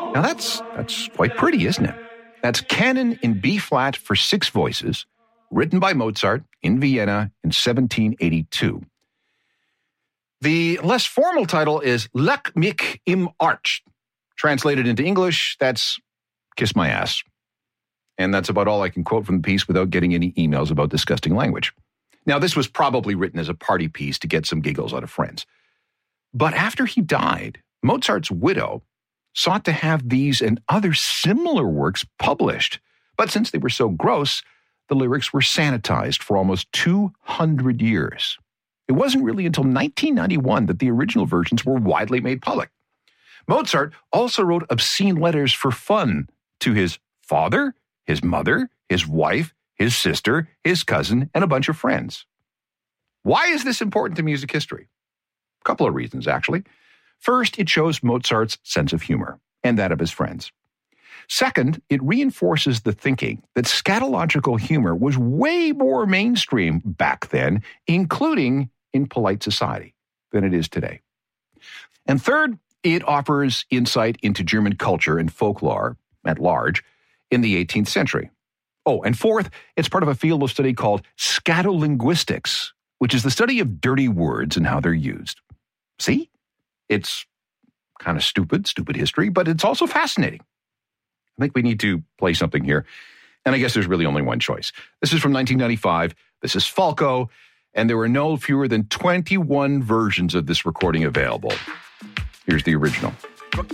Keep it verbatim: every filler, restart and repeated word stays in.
Now that's that's quite pretty, isn't it? That's Canon in B-flat for six voices, written by Mozart in Vienna in seventeen eighty-two. The less formal title is Leck mich im Arsch. Translated into English, that's Kiss My Ass. And that's about all I can quote from the piece without getting any emails about disgusting language. Now, this was probably written as a party piece to get some giggles out of friends. But after he died, Mozart's widow sought to have these and other similar works published. But since they were so gross, the lyrics were sanitized for almost two hundred years. It wasn't really until nineteen ninety-one that the original versions were widely made public. Mozart also wrote obscene letters for fun to his father, his mother, his wife, his sister, his cousin, and a bunch of friends. Why is this important to music history? A couple of reasons, actually. First, it shows Mozart's sense of humor and that of his friends. Second, it reinforces the thinking that scatological humor was way more mainstream back then, including in polite society, than it is today. And third, it offers insight into German culture and folklore at large in the eighteenth century. Oh, and fourth, it's part of a field of study called scatolinguistics, which is the study of dirty words and how they're used. See? It's kind of stupid, stupid history, but it's also fascinating. I think we need to play something here, and I guess there's really only one choice. This is from nineteen ninety-five. This is Falco, and there were no fewer than twenty-one versions of this recording available. Here's the original.